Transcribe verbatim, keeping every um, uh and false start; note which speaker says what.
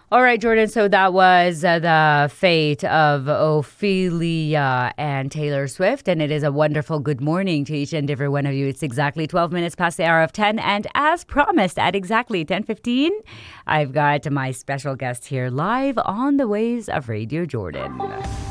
Speaker 1: All right, Jordan. So that was uh, the fate of Ophelia and Taylor Swift. And it is a wonderful good morning to each and every one of you. It's exactly twelve minutes past the hour of ten. And as promised, at exactly ten fifteen, I've got my special guest here live on the waves of Radio Jordan.